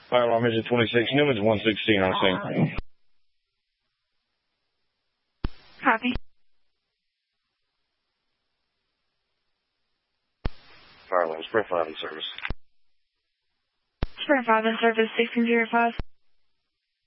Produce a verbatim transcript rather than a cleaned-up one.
Fire alarm engine twenty-six, Newman's one sixteen on scene. Copy. Fire alarm, Sprint five in service. Sprint five in service, sixteen zero five.